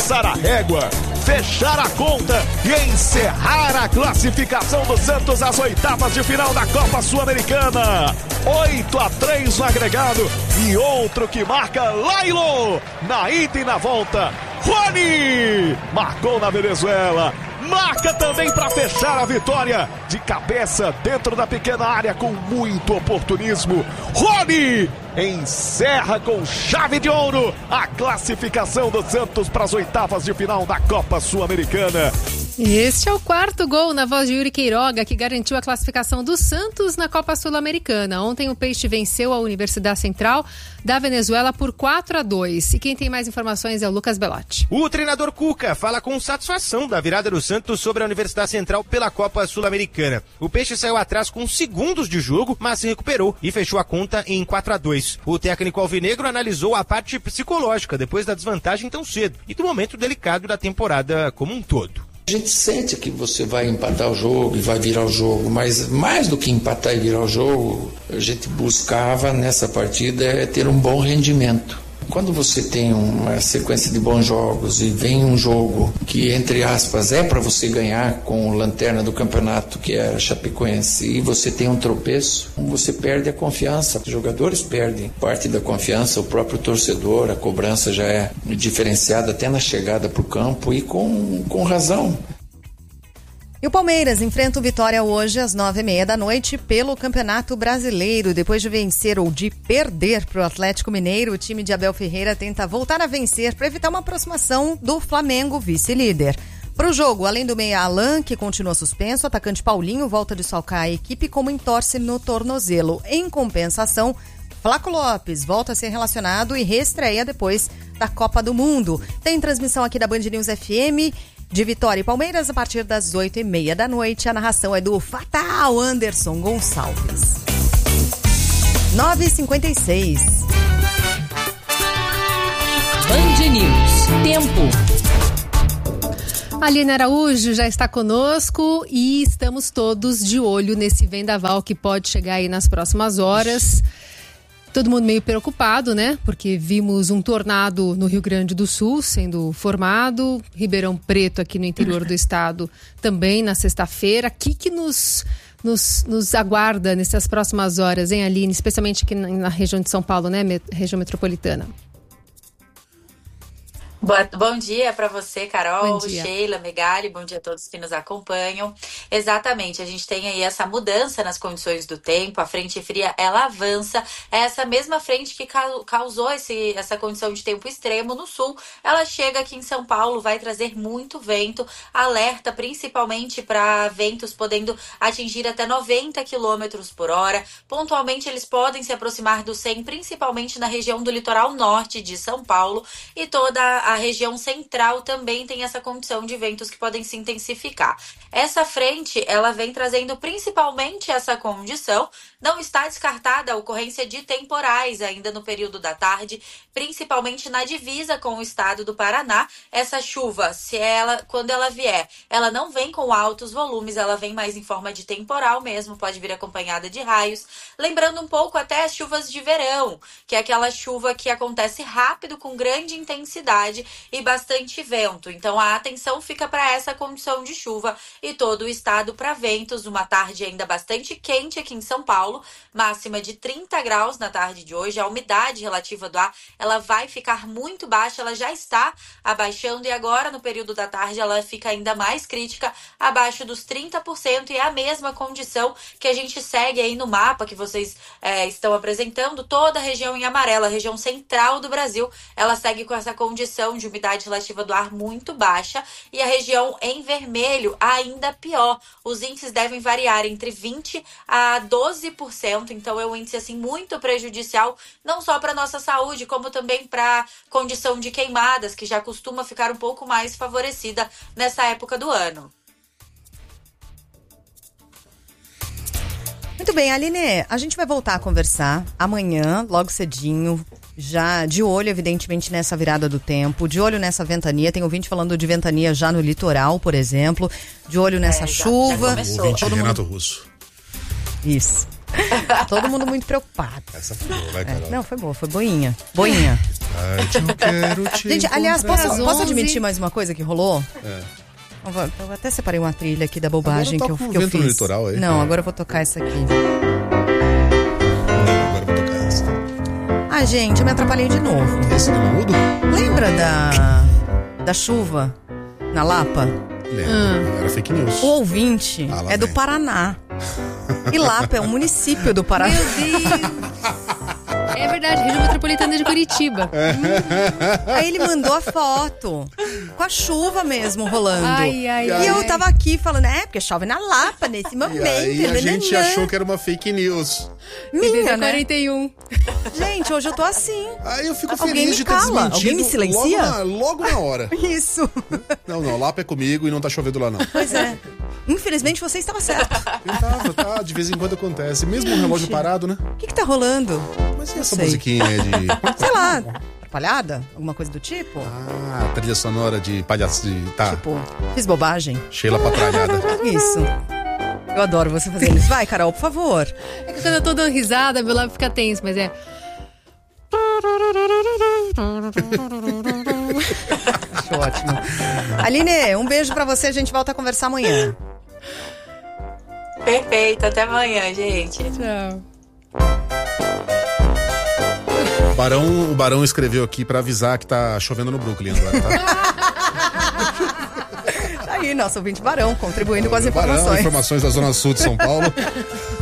passar a régua, fechar a conta e encerrar a classificação do Santos às oitavas de final da Copa Sul-Americana. 8-3 no agregado e outro que marca Lailo. Na ida e na volta, Rony marcou na Venezuela. Marca também para fechar a vitória de cabeça dentro da pequena área com muito oportunismo. Rony encerra com chave de ouro a classificação do Santos para as oitavas de final da Copa Sul-Americana. Este é o quarto gol na voz de Yuri Queiroga, que garantiu a classificação do Santos na Copa Sul-Americana. Ontem o Peixe venceu a Universidade Central da Venezuela por 4-2. E quem tem mais informações é o Lucas Belotti. O treinador Cuca fala com satisfação da virada do Santos sobre a Universidade Central pela Copa Sul-Americana. O Peixe saiu atrás com segundos de jogo, mas se recuperou e fechou a conta em 4-2. O técnico alvinegro analisou a parte psicológica depois da desvantagem tão cedo e do momento delicado da temporada como um todo. A gente sente que você vai empatar o jogo e vai virar o jogo, mas mais do que empatar e virar o jogo, a gente buscava nessa partida ter um bom rendimento. Quando você tem uma sequência de bons jogos e vem um jogo que, entre aspas, é para você ganhar com o lanterna do campeonato, que é a Chapecoense, e você tem um tropeço, você perde a confiança. Os jogadores perdem parte da confiança, o próprio torcedor, a cobrança já é diferenciada até na chegada para o campo e com razão. E o Palmeiras enfrenta o Vitória hoje às 9h30 da noite pelo Campeonato Brasileiro. Depois de vencer ou de perder para o Atlético Mineiro, o time de Abel Ferreira tenta voltar a vencer para evitar uma aproximação do Flamengo, vice-líder. Para o jogo, além do meia Alan, que continua suspenso, o atacante Paulinho volta a desfalcar a equipe como entorse no tornozelo. Em compensação, Flaco Lopes volta a ser relacionado e reestreia depois da Copa do Mundo. Tem transmissão aqui da Band News FM de Vitória e Palmeiras a partir das 8h30 da noite. A narração é do fatal Anderson Gonçalves. 9h56. Band News. Tempo. Aline Araújo já está conosco e estamos todos de olho nesse vendaval que pode chegar aí nas próximas horas. Todo mundo meio preocupado, né? Porque vimos um tornado no Rio Grande do Sul sendo formado, Ribeirão Preto aqui no interior do estado também na sexta-feira. O que nos aguarda nessas próximas horas, hein, Aline? Especialmente aqui na região de São Paulo, né? Região metropolitana. Bom dia para você, Carol, dia. Sheila, Megali, bom dia a todos que nos acompanham. Exatamente, a gente tem aí essa mudança nas condições do tempo, a frente fria, ela avança, é essa mesma frente que causou essa condição de tempo extremo no sul, ela chega aqui em São Paulo, vai trazer muito vento, alerta principalmente para ventos podendo atingir até 90 km por hora, pontualmente eles podem se aproximar do 100, principalmente na região do litoral norte de São Paulo e toda a região central também tem essa condição de ventos que podem se intensificar. Essa frente, ela vem trazendo principalmente essa condição. Não está descartada a ocorrência de temporais ainda no período da tarde, principalmente na divisa com o estado do Paraná. Essa chuva, quando ela vier, ela não vem com altos volumes, ela vem mais em forma de temporal mesmo, pode vir acompanhada de raios. Lembrando um pouco até as chuvas de verão, que é aquela chuva que acontece rápido, com grande intensidade e bastante vento. Então a atenção fica para essa condição de chuva e todo o estado para ventos. Uma tarde ainda bastante quente aqui em São Paulo, máxima de 30 graus na tarde de hoje. A umidade relativa do ar, ela vai ficar muito baixa, ela já está abaixando e agora no período da tarde ela fica ainda mais crítica, abaixo dos 30%, e é a mesma condição que a gente segue aí no mapa que vocês estão apresentando. Toda a região em amarelo, a região central do Brasil, ela segue com essa condição de umidade relativa do ar muito baixa, e a região em vermelho ainda pior. Os índices devem variar entre 20% a 12%, então é um índice assim muito prejudicial, não só para nossa saúde, como também para a condição de queimadas, que já costuma ficar um pouco mais favorecida nessa época do ano. Muito bem, Aline, a gente vai voltar a conversar amanhã, logo cedinho, já de olho, evidentemente, nessa virada do tempo, de olho nessa ventania. Tem ouvinte falando de ventania já no litoral, por exemplo, de olho nessa chuva. Ouvinte Renato Russo. Isso. Todo mundo muito preocupado. Essa foi boa, vai, Carol. Não, foi boa, foi boinha. Boinha. Eu quero te Gente, aliás, encontrar. posso admitir mais uma coisa que rolou? Eu até separei uma trilha aqui da bobagem que eu fiz. No litoral aí. Não, agora eu vou tocar essa aqui. Agora eu vou tocar essa. Ah, gente, eu me atrapalhei de novo. Esse do mudo? Lembra da chuva na Lapa? Lembro. Era fake news. O ouvinte lá é do vem. Paraná. E Lapa é um município do Paraná. Meu Deus! É verdade, região metropolitana de Curitiba. Aí ele mandou a foto com a chuva mesmo rolando. Ai, ai, e ai. eu tava aqui falando, porque chove na Lapa nesse momento. E aí a gente nananã. achou que era uma fake news. Minha, né? 41. Gente, hoje eu tô assim. Aí eu fico Alguém feliz me de ter cala. desmentido. Alguém me silencia? Logo na hora. Isso. Não, Lapa é comigo e não tá chovendo lá, não. Pois é. Infelizmente você estava certo. Eu tava, de vez em quando acontece. Mesmo um relógio parado, né? O que tá rolando? Mas e essa Sei. musiquinha aí de... Sei lá, atrapalhada? Alguma coisa do tipo? Ah, trilha sonora de palhaço de... Tá, Tipo, fiz bobagem? Sheila Patralhada. Isso. Eu adoro você fazendo isso. Vai, Carol, por favor. É que quando eu tô dando risada, meu lábio fica tenso, mas é. Acho ótimo. Aline, um beijo pra você. A gente volta a conversar amanhã. Perfeito, até amanhã, gente. Tchau. O Barão escreveu aqui pra avisar que tá chovendo no Brooklyn agora, tá? Tá aí, nosso ouvinte Barão, contribuindo com as Barão, informações. informações da Zona Sul de São Paulo.